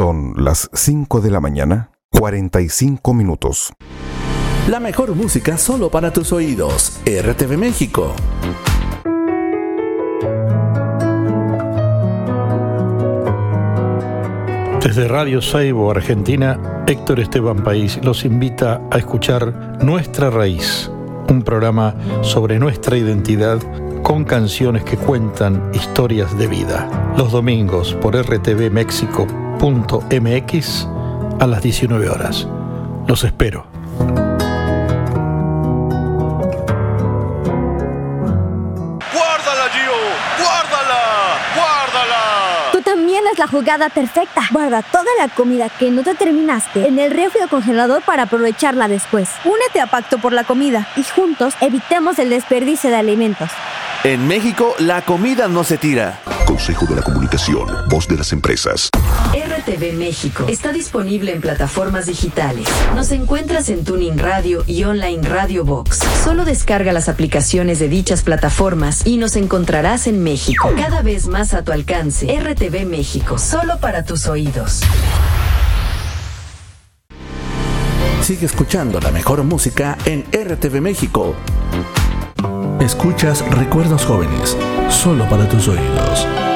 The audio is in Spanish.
Son las 5 de la mañana, 45 minutos. La mejor música solo para tus oídos. RTV México. Desde Radio Saibo, Argentina, Héctor Esteban País los invita a escuchar Nuestra Raíz, un programa sobre nuestra identidad con canciones que cuentan historias de vida. Los domingos por rtvmexico.mx a las 19 horas. Los espero. ¡Guárdala, Gio! ¡Guárdala! ¡Guárdala! Tú también es la jugada perfecta. Guarda toda la comida que no te terminaste en el refri o congelador para aprovecharla después. Únete a Pacto por la Comida y juntos evitemos el desperdicio de alimentos. En México, la comida no se tira. Consejo de la Comunicación, voz de las empresas. RTV México está disponible en plataformas digitales. Nos encuentras en Tuning Radio y Online Radio Box. Solo descarga las aplicaciones de dichas plataformas y nos encontrarás en México. Cada vez más a tu alcance. RTV México, solo para tus oídos. Sigue escuchando la mejor música en RTV México. Escuchas Recuerdos Jóvenes, solo para tus oídos.